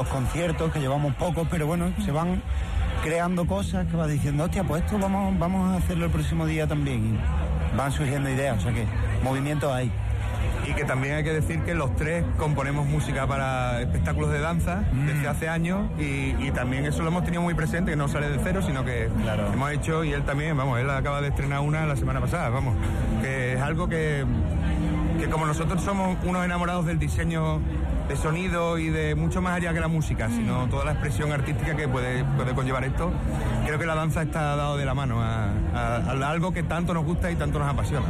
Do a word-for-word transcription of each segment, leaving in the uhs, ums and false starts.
los conciertos, que llevamos pocos, pero bueno, se van creando cosas que vas diciendo, hostia, pues esto vamos, vamos a hacerlo el próximo día también. Y van surgiendo ideas, o sea que movimientos hay. Y que también hay que decir que los tres componemos música para espectáculos de danza mm. desde hace años y, y también eso lo hemos tenido muy presente, que no sale de cero, sino que claro. hemos hecho, y él también, vamos, él acaba de estrenar una la semana pasada, vamos, que es algo que, que como nosotros somos unos enamorados del diseño de sonido y de mucho más allá que la música, mm. sino toda la expresión artística que puede, puede conllevar esto, creo que la danza está dado de la mano a, a, a algo que tanto nos gusta y tanto nos apasiona.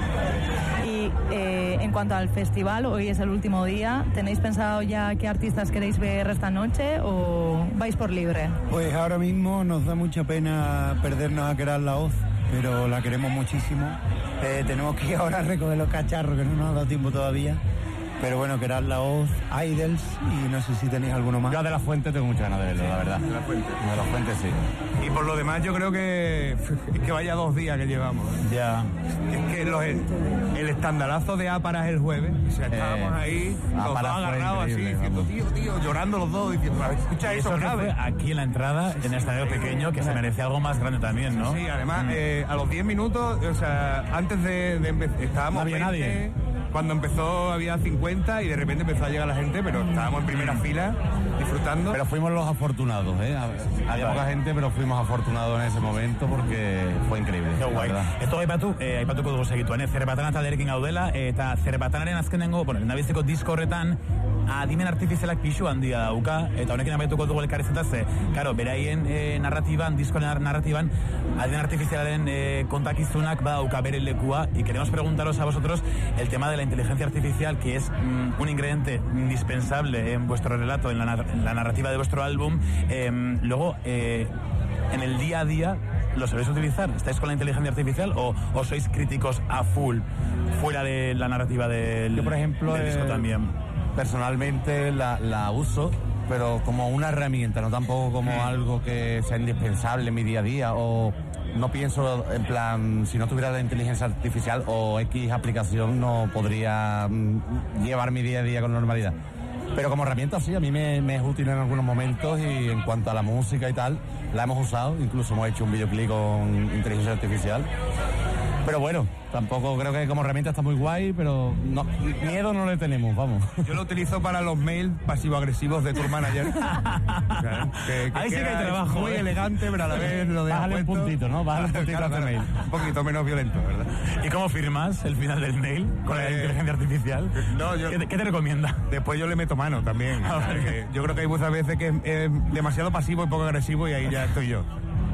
Sí. Y eh, en cuanto al festival, hoy es el último día, ¿tenéis pensado ya qué artistas queréis ver esta noche o vais por libre? Pues ahora mismo nos da mucha pena perdernos a Queralt Laoz, pero la queremos muchísimo. Eh, tenemos que ir ahora a recoger los cacharros, que no nos ha dado tiempo todavía. Pero bueno, Queralt Laoz, Idols y no sé si tenéis alguno más. Yo de La Fuente tengo muchas ganas de verlo, la verdad. De La Fuente. De La Fuente, sí. Y por lo demás yo creo que es que vaya dos días que llevamos. Ya. Es que los, el, el estandarazo de Áparas el jueves, o sea, estábamos eh, ahí, los dos agarrados así, diciendo, tío, tío, llorando los dos, diciendo, escucha eso, eso grave. Aquí en la entrada, en el estadio pequeño, que se merece algo más grande también, ¿no? Sí, además, mm. eh, a los diez minutos, o sea, antes de, de empezar, estábamos no había veinte, nadie. Cuando empezó había cincuenta y de repente empezó a llegar la gente, pero estábamos en primera fila disfrutando. Pero fuimos los afortunados, ¿eh? Había poca gente, pero fuimos afortunados en ese momento porque fue increíble. Qué guay. Esto aipatu, eh, aipatuko dugu segituan, eh? Zerbatan talderekin gaudela, eta Zerbatanaren azkenengo, bueno, nabizeko disko horretan, adimen artifizialak pixu handia dauka, eta honekin abetuko dugu elkarrizketaz, eh, claro, beraien eh, narratiban, diskoaren narratiban, adimen artifizialaren eh, kontakizunak badauka bere lekua, y queremos preguntaros a vosotros el tema de la inteligencia artificial, que es mm, un ingrediente indispensable en vuestro relato, en la, en la narrativa de vuestro álbum. Eh, luego, eh, en el día a día, ¿lo sabéis utilizar? ¿Estáis con la inteligencia artificial o, o sois críticos a full, fuera de la narrativa del, Yo, por ejemplo, del disco eh, también? Personalmente la, la uso, pero como una herramienta, no tampoco como mm. algo que sea indispensable en mi día a día, o no pienso en plan, si no tuviera la inteligencia artificial o X aplicación no podría mm, llevar mi día a día con normalidad. Pero como herramienta sí, a mí me, me es útil en algunos momentos, y en cuanto a la música y tal, la hemos usado, incluso hemos hecho un videoclip con inteligencia artificial. Pero bueno, tampoco creo que como herramienta está muy guay, pero no, miedo no le tenemos, vamos. Yo lo utilizo para los mails pasivo-agresivos de Tour Manager. Claro, que, que ahí sí que hay trabajo. Muy ¿eh? elegante, pero a la vez lo de Bájale un puntito, ¿no? Bájale un puntito claro, a tu mail. Un poquito menos violento, ¿verdad? ¿Y cómo firmas el final del mail con eh, la inteligencia artificial? No, yo, ¿Qué, te, ¿Qué te recomienda? Después yo le meto mano también. Ah, vale. Yo creo que hay muchas veces que es, es demasiado pasivo y poco agresivo, y ahí ya estoy yo.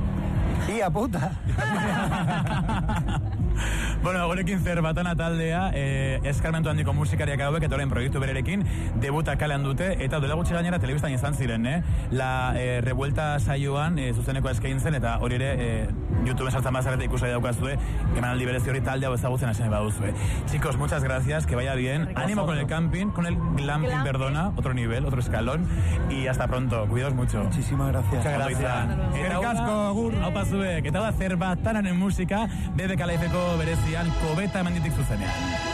¡Hija puta! Bueno, gurekin Zerbatana taldea, eh, eskarmentu handiko musikariak daude, etoren proiektu bererekin, debuta kalean dute, eta duela gutxi gainera telebistan izan ziren, eh? La eh, revuelta saioan, eh, zuzeneko eskaintzen, eta hori ere, eh, YouTube sartzen bazarete ikusai daukazue, emanaldi berezi hori taldea ezagutzen hasi baduzue. Chicos, muchas gracias, que vaya bien. Ánimo con el camping, con el glamping, glamping, perdona, otro nivel, otro escalón, y hasta pronto. Cuidaos mucho. Muchísimas gracias. Muchas gracias. El casco, agur. Haupa zuek, eta da Zerbatanen musika, bebe kalaifeko berezian, kobeta emanditik zuzenean.